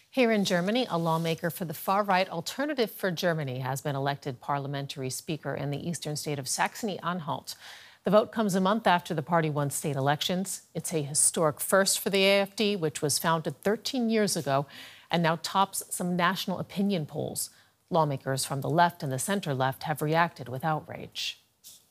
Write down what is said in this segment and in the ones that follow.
Here in Germany, a lawmaker for the far-right Alternative for Germany has been elected parliamentary speaker in the eastern state of Saxony-Anhalt. The vote comes a month after the party won state elections. It's a historic first for the AfD, which was founded 13 years ago and now tops some national opinion polls. Lawmakers from the left and the center-left have reacted with outrage.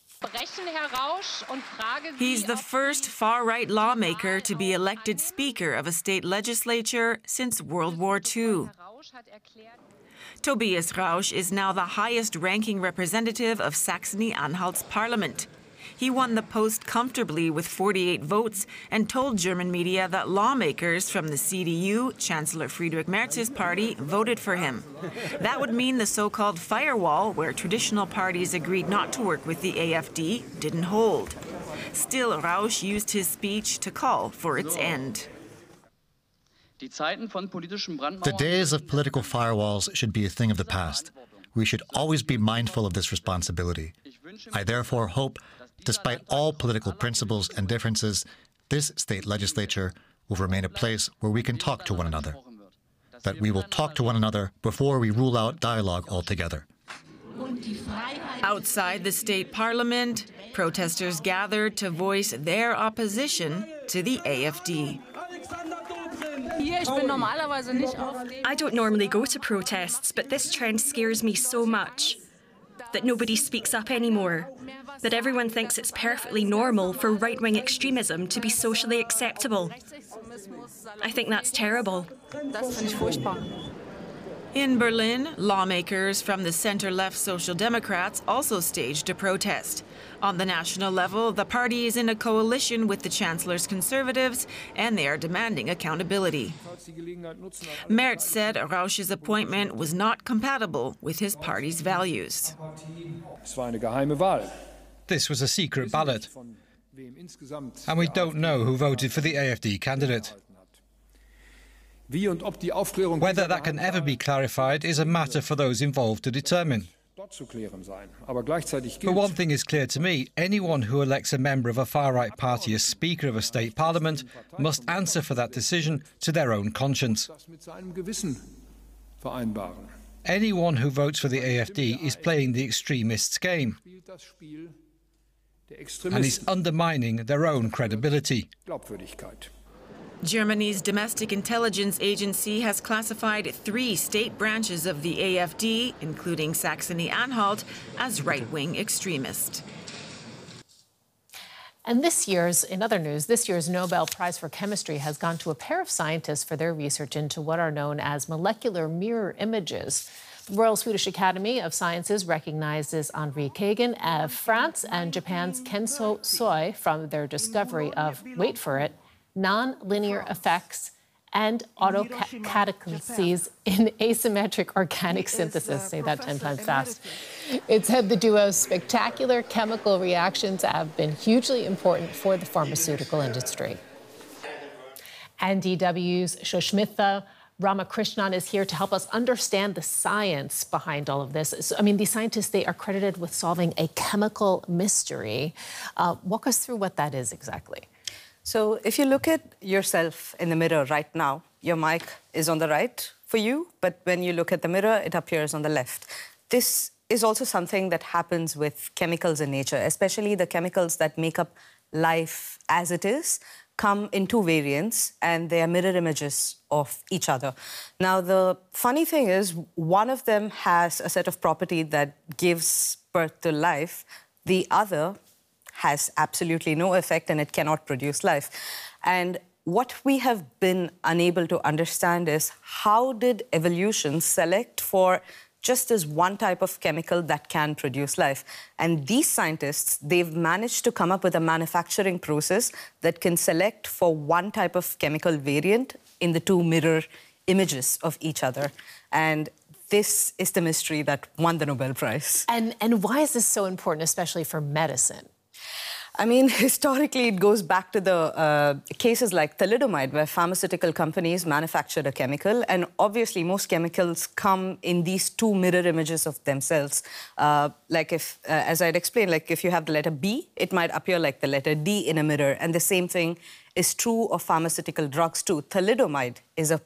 He's the first far-right lawmaker to be elected Speaker of a state legislature since World War II. Tobias Rausch is now the highest-ranking representative of Saxony-Anhalt's parliament. He won the post comfortably with 48 votes and told German media that lawmakers from the CDU, Chancellor Friedrich Merz's party, voted for him. That would mean the so-called firewall, where traditional parties agreed not to work with the AfD, didn't hold. Still, Rausch used his speech to call for its end. The days of political firewalls should be a thing of the past. We should always be mindful of this responsibility. I therefore hope, despite all political principles and differences, this state legislature will remain a place where we can talk to one another. That we will talk to one another before we rule out dialogue altogether. Outside the state parliament, protesters gathered to voice their opposition to the AfD. I don't normally go to protests, but this trend scares me so much. That nobody speaks up anymore. That everyone thinks it's perfectly normal for right-wing extremism to be socially acceptable. I think that's terrible. In Berlin, lawmakers from the center-left Social Democrats also staged a protest. On the national level, the party is in a coalition with the Chancellor's Conservatives, and they are demanding accountability. Merz said Rausch's appointment was not compatible with his party's values. This was a secret ballot, and we don't know who voted for the AfD candidate. Whether that can ever be clarified is a matter for those involved to determine. But one thing is clear to me, anyone who elects a member of a far-right party as Speaker of a state parliament must answer for that decision to their own conscience. Anyone who votes for the AfD is playing the extremists' game and is undermining their own credibility. Germany's domestic intelligence agency has classified 3 state branches of the AfD, including Saxony-Anhalt, as right-wing extremist. And in other news, this year's Nobel Prize for Chemistry has gone to a pair of scientists for their research into what are known as molecular mirror images. The Royal Swedish Academy of Sciences recognizes Henri Kagan of France and Japan's Kenso Soi from their discovery of, wait for it, non-linear effects and autocatalysis in asymmetric organic synthesis. Say that 10 times fast. It said the duo's spectacular chemical reactions have been hugely important for the pharmaceutical industry. And DW's Shoshmitha Ramakrishnan is here to help us understand the science behind all of this. So, these scientists, they are credited with solving a chemical mystery. Walk us through what that is exactly. So if you look at yourself in the mirror right now, your mic is on the right for you, but when you look at the mirror, it appears on the left. This is also something that happens with chemicals in nature, especially the chemicals that make up life as it is, come in 2 variants, and they are mirror images of each other. Now, the funny thing is, one of them has a set of property that gives birth to life. The other has absolutely no effect and it cannot produce life. And what we have been unable to understand is how did evolution select for just this one type of chemical that can produce life? And these scientists, they've managed to come up with a manufacturing process that can select for one type of chemical variant in the 2 mirror images of each other. And this is the mystery that won the Nobel Prize. And why is this so important, especially for medicine? Historically, it goes back to the cases like thalidomide, where pharmaceutical companies manufactured a chemical. And obviously, most chemicals come in these 2 mirror images of themselves. As I'd explained, if you have the letter B, it might appear like the letter D in a mirror. And the same thing is true of pharmaceutical drugs, too. Thalidomide is a